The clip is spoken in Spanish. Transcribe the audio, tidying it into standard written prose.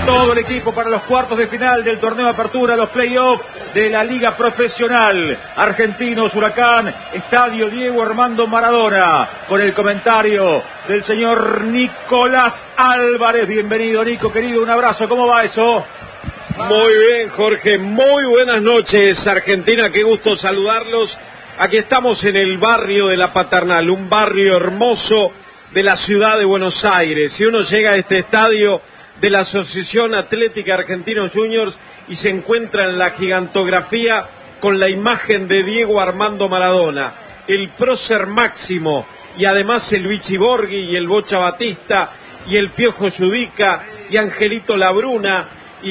todo el equipo para los cuartos de final del torneo de apertura, los playoffs de la Liga Profesional. Argentinos, Huracán, Estadio Diego Armando Maradona, con el comentario del señor Nicolás Álvarez. Bienvenido, Nico, querido, un abrazo. ¿Cómo va eso? Muy bien, Jorge, muy buenas noches, Argentina, qué gusto saludarlos. Aquí estamos en el barrio de La Paternal, un barrio hermoso de la ciudad de Buenos Aires. Si uno llega a este estadio de la Asociación Atlética Argentinos Juniors y se encuentra en la gigantografía con la imagen de Diego Armando Maradona, el prócer máximo, y además el Vichy Borghi y el Bocha Batista y el Piojo Judica y Angelito Labruna